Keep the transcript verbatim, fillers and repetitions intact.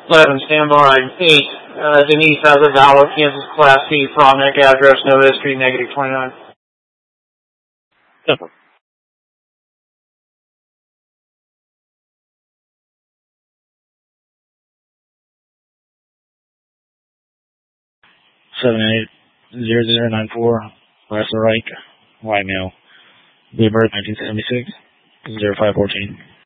eleven, standby. eight, uh, Denise Azavala, Kansas Class C, Frontenac, address, no history, negative twenty-nine. Simple. seven eight zero zero nine four, West Reich, white male, date of birth nineteen seventy-six, zero five fourteen.